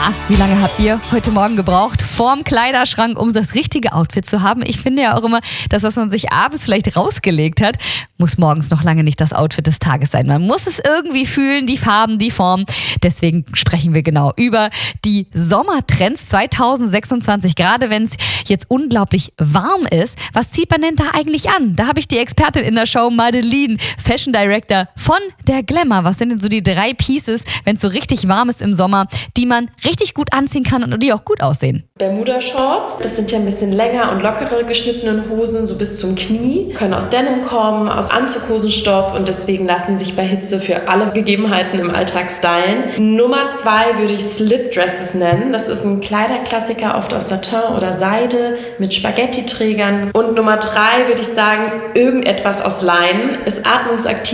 Na, wie lange habt ihr heute Morgen gebraucht vorm Kleiderschrank, um das richtige Outfit zu haben? Ich finde ja auch immer, das, was man sich abends vielleicht rausgelegt hat, muss morgens noch lange nicht das Outfit des Tages sein. Man muss es irgendwie fühlen, die Farben, die Form. Deswegen sprechen wir genau über die Sommertrends 2026. Gerade wenn es jetzt unglaublich warm ist, was zieht man denn da eigentlich an? Da habe ich die Expertin in der Show, Madeline, Fashion Director von der Glamour. Was sind denn so die 3 Pieces, wenn es so richtig warm ist im Sommer, die man richtig gut anziehen kann und die auch gut aussehen? Bermuda-Shorts, das sind ja ein bisschen länger und lockere geschnittene Hosen, so bis zum Knie, können aus Denim kommen, aus Anzughosenstoff und deswegen lassen die sich bei Hitze für alle Gegebenheiten im Alltag stylen. Nummer 2 würde ich Slip-Dresses nennen. Das ist ein Kleiderklassiker, oft aus Satin oder Seide mit Spaghetti-Trägern. Und Nummer 3 würde ich sagen, irgendetwas aus Leinen, ist atmungsaktiv.